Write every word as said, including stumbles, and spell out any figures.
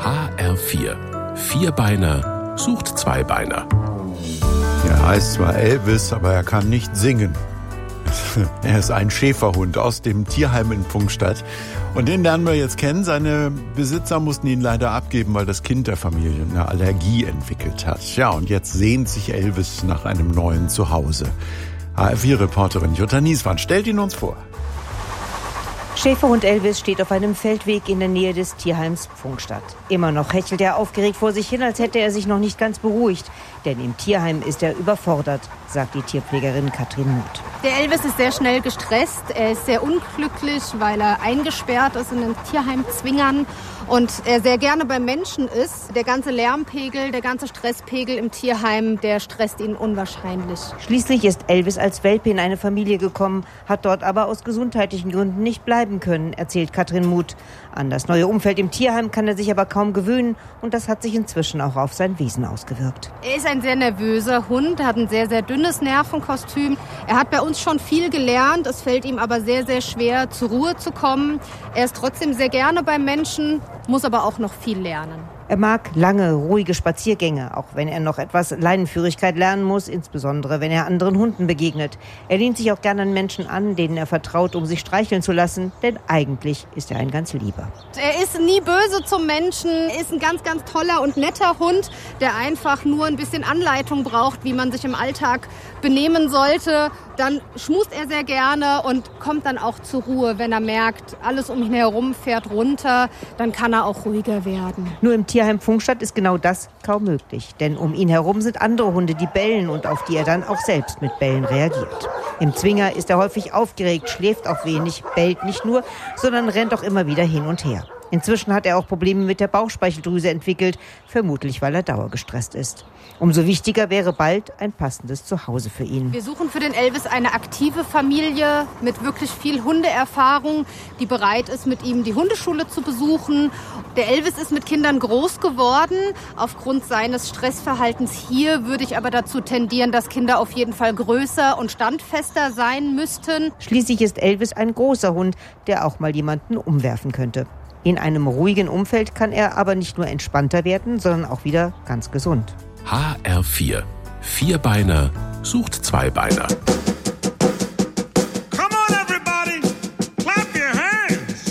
H R vier. Vierbeiner sucht Zweibeiner. Er heißt zwar Elvis, aber er kann nicht singen. Er ist ein Schäferhund aus dem Tierheim in Pfungstadt. Und den lernen wir jetzt kennen. Seine Besitzer mussten ihn leider abgeben, weil das Kind der Familie eine Allergie entwickelt hat. Ja, und jetzt sehnt sich Elvis nach einem neuen Zuhause. H R vier-Reporterin Jutta Nieswand stellt ihn uns vor. Schäferhund Elvis steht auf einem Feldweg in der Nähe des Tierheims Pfungstadt. Immer noch hechelt er aufgeregt vor sich hin, als hätte er sich noch nicht ganz beruhigt. Denn im Tierheim ist er überfordert, sagt die Tierpflegerin Katrin Muth. Der Elvis ist sehr schnell gestresst. Er ist sehr unglücklich, weil er eingesperrt ist in den Tierheimzwingern und er sehr gerne beim Menschen ist. Der ganze Lärmpegel, der ganze Stresspegel im Tierheim, der stresst ihn unwahrscheinlich. Schließlich ist Elvis als Welpe in eine Familie gekommen, hat dort aber aus gesundheitlichen Gründen nicht bleiben können, erzählt Katrin Muth. An das neue Umfeld im Tierheim kann er sich aber kaum gewöhnen und das hat sich inzwischen auch auf sein Wesen ausgewirkt. Er ist ein sehr nervöser Hund, er hat ein sehr, sehr dünnes Nervenkostüm. Er hat bei uns schon viel gelernt, es fällt ihm aber sehr, sehr schwer, zur Ruhe zu kommen. Er ist trotzdem sehr gerne beim Menschen, muss aber auch noch viel lernen. Er mag lange, ruhige Spaziergänge, auch wenn er noch etwas Leinenführigkeit lernen muss, insbesondere wenn er anderen Hunden begegnet. Er lehnt sich auch gerne an Menschen an, denen er vertraut, um sich streicheln zu lassen, denn eigentlich ist er ein ganz Lieber. Er ist nie böse zum Menschen, er ist ein ganz, ganz toller und netter Hund, der einfach nur ein bisschen Anleitung braucht, wie man sich im Alltag benehmen sollte. Dann schmust er sehr gerne und kommt dann auch zur Ruhe, wenn er merkt, alles um ihn herum fährt runter, dann kann er auch ruhiger werden. Nur im Tierheim Pfungstadt ist genau das kaum möglich, denn um ihn herum sind andere Hunde, die bellen und auf die er dann auch selbst mit Bellen reagiert. Im Zwinger ist er häufig aufgeregt, schläft auch wenig, bellt nicht nur, sondern rennt auch immer wieder hin und her. Inzwischen hat er auch Probleme mit der Bauchspeicheldrüse entwickelt, vermutlich weil er dauergestresst ist. Umso wichtiger wäre bald ein passendes Zuhause für ihn. Wir suchen für den Elvis eine aktive Familie mit wirklich viel Hundeerfahrung, die bereit ist, mit ihm die Hundeschule zu besuchen. Der Elvis ist mit Kindern groß geworden. Aufgrund seines Stressverhaltens hier würde ich aber dazu tendieren, dass Kinder auf jeden Fall größer und standfester sein müssten. Schließlich ist Elvis ein großer Hund, der auch mal jemanden umwerfen könnte. In einem ruhigen Umfeld kann er aber nicht nur entspannter werden, sondern auch wieder ganz gesund. H R vier. Vierbeiner sucht Zweibeiner.